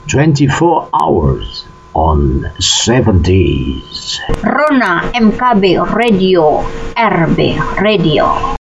24 hours on 7 days. Rona MKB Radio RB Radio.